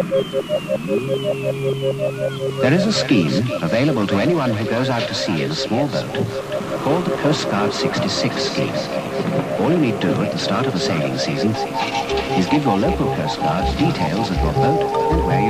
There is a scheme available to anyone who goes out to sea in a small boat called the Coast Guard 66 scheme. All you need do at the start of a sailing season is give your local Coast Guard details of your boat and where you